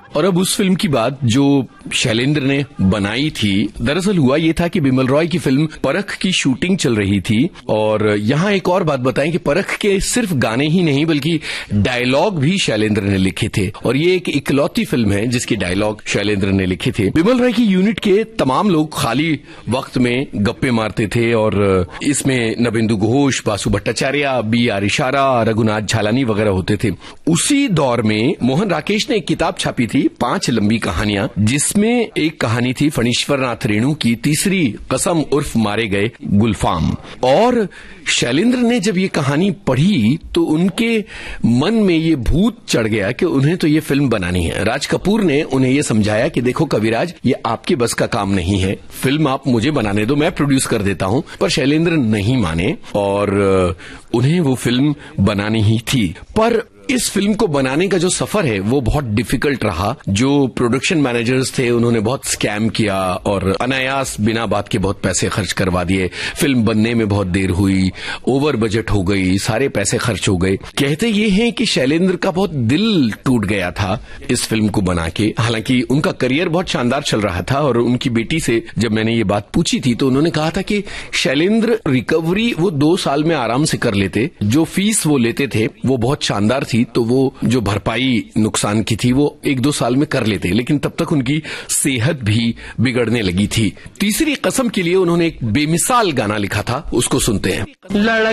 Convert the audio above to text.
और अब उस फिल्म की बात जो शैलेंद्र ने बनाई थी, दरअसल हुआ ये था कि बिमल रॉय की फिल्म परख की शूटिंग चल रही थी। और यहाँ एक और बात बताएं कि परख के सिर्फ गाने ही नहीं बल्कि डायलॉग भी शैलेंद्र ने लिखे थे, और ये एक इकलौती फिल्म है जिसके डायलॉग शैलेंद्र ने लिखे थे। बिमल रॉय की यूनिट के तमाम लोग खाली वक्त में गप्पे मारते थे और इसमें नबिंदु घोष, बासु भट्टाचार्य, B.R. इशारा, रघुनाथ झालानी वगैरह होते थे। उसी दौर में मोहन राकेश ने एक किताब छापी थी 5 लंबी कहानियां, जिसमें एक कहानी थी फणीश्वरनाथ रेणु की तीसरी कसम उर्फ मारे गए गुलफाम। और शैलेंद्र ने जब ये कहानी पढ़ी तो उनके मन में ये भूत चढ़ गया कि उन्हें तो ये फिल्म बनानी है। राज कपूर ने उन्हें ये समझाया कि देखो कविराज, ये आपके बस का काम नहीं है, फिल्म आप मुझे बनाने दो, मैं प्रोड्यूस कर देता हूं। पर शैलेंद्र नहीं माने और उन्हें वो फिल्म बनानी ही थी। पर इस फिल्म को बनाने का जो सफर है वो बहुत डिफिकल्ट रहा। जो प्रोडक्शन मैनेजर्स थे उन्होंने बहुत स्कैम किया और अनायास बिना बात के बहुत पैसे खर्च करवा दिए। फिल्म बनने में बहुत देर हुई, ओवर बजट हो गई, सारे पैसे खर्च हो गए। कहते ये हैं कि शैलेंद्र का बहुत दिल टूट गया था इस फिल्म को बना के। हालांकि उनका करियर बहुत शानदार चल रहा था और उनकी बेटी से जब मैंने ये बात पूछी थी तो उन्होंने कहा था कि शैलेंद्र रिकवरी वो 2 साल में आराम से कर लेते, जो फीस वो लेते थे वो बहुत शानदार थी, तो वो जो भरपाई नुकसान की थी वो 1-2 साल में कर लेते, लेकिन तब तक उनकी सेहत भी बिगड़ने लगी थी। तीसरी कसम के लिए उन्होंने एक बेमिसाल गाना लिखा था, उसको सुनते हैं।